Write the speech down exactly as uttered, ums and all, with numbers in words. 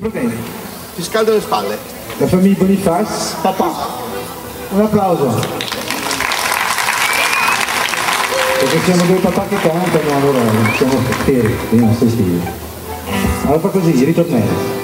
Proteini. Ti scaldo le spalle. La famiglia Bonifaz. Papà. Un applauso. Perché siamo due papà che cantano, allora siamo per i nostri stili. Allora fa così, ritornello.